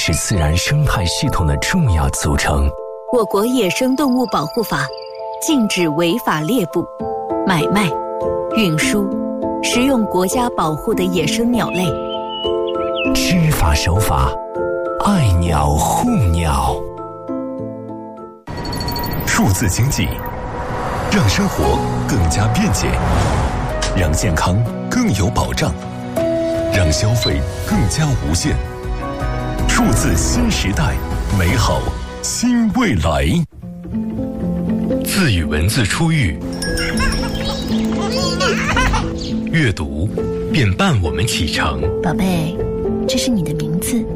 是自然生态系统的重要组成。 我国野生动物保护法禁止违法猎捕、买卖、运输、食用国家保护的野生鸟类。 知法守法，爱鸟护鸟。 数字经济让生活更加便捷，让健康更有保障，让消费更加无限。数字新时代，美好新未来。 字与文字初遇，阅读便伴我们启程。 宝贝，这是你的